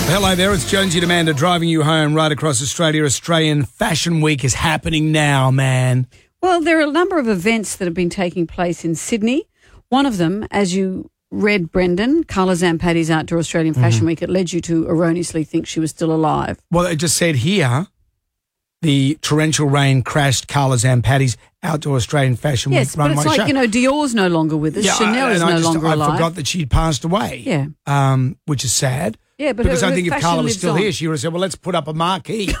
Hello there, it's Jonesy and Amanda driving you home right across Australia. Australian Fashion Week is happening now, man. Well, there are a number of events that have been taking place in Sydney. One of them, as you read, Brendan, Carla Zampatti's Outdoor Australian Fashion Week, it led you to erroneously think she was still alive. Well, it just said here, the torrential rain crashed Carla Zampatti's Outdoor Australian Fashion Week Yes, but it's runway like, show. you know, Dior's no longer with us. Chanel is no longer alive. I forgot that she'd passed away. Yeah. Which is sad. Yeah, but because her I think if fashion Carla was lives still on. here, she would have said, well, let's put up a marquee.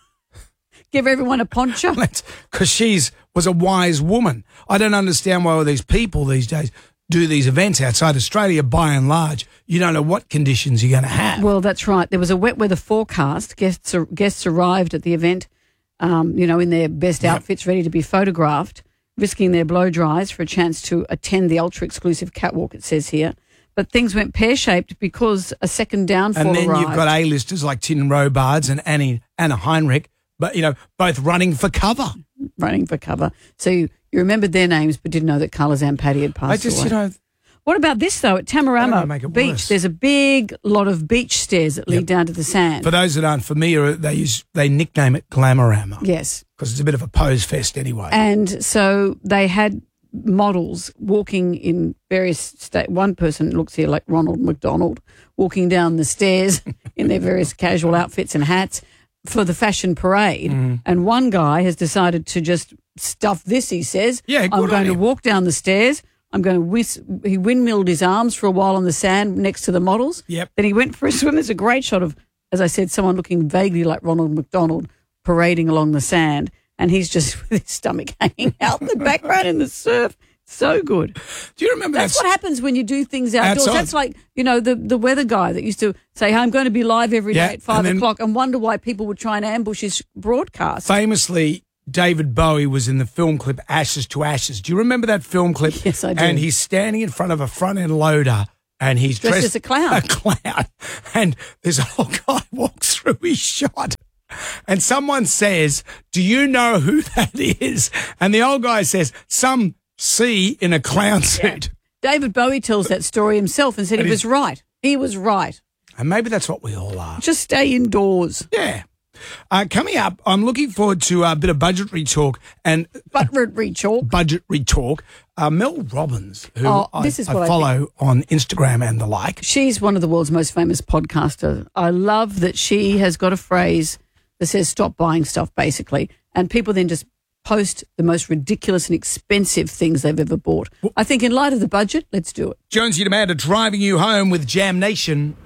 Give everyone a poncho. Because she was a wise woman. I don't understand why all these people these days do these events outside Australia. By and large, you don't know what conditions you're going to have. Well, that's right. There was a wet weather forecast. Guests arrived at the event, in their best outfits, ready to be photographed, risking their blow dries for a chance to attend the ultra-exclusive catwalk, it says here. But things went pear-shaped because a second downfall arrived. And then you've got A-listers like Tin Robards and Anna Heinrich, but, both running for cover. Running for cover. So you remembered their names but didn't know that Carla Zampatti had passed away. What about this, though? At Tamarama Beach, there's a big lot of beach stairs that lead down to the sand. For those that aren't familiar, they nickname it Glamorama. Yes. Because it's a bit of a pose fest anyway. And so they had models walking in various states. One person looks here like Ronald McDonald, walking down the stairs in their various casual outfits and hats for the fashion parade. And one guy has decided to just stuff this, he says. Yeah, good I'm going on to him. walk down the stairs. I'm going to he windmilled his arms for a while on the sand next to the models. Yep. Then he went for a swim. There's a great shot of, as I said, someone looking vaguely like Ronald McDonald parading along the sand. And he's just with his stomach hanging out in the background in the surf. So good. Do you remember That's what happens when you do things outdoors. Outside. That's like, the weather guy that used to say, I'm going to be live every day at 5 o'clock and wonder why people would try and ambush his broadcast. Famously, David Bowie was in the film clip Ashes to Ashes. Do you remember that film clip? Yes, I do. And he's standing in front of a front-end loader and he's Dressed as a clown. A clown. And this old guy walks through his shot. And someone says, do you know who that is? And the old guy says, some C in a clown suit. Yeah. David Bowie tells that story himself and said he was right. He was right. And maybe that's what we all are. Just stay indoors. Yeah. Coming up, I'm looking forward to a bit of budgetary talk and Budgetary talk. Mel Robbins, who I I follow on Instagram and the like. She's one of the world's most famous podcasters. I love that she has got a phrase that says stop buying stuff, basically, and people then just post the most ridiculous and expensive things they've ever bought. I think in light of the budget, let's do it. Jonesy and Amanda driving you home with Jam Nation.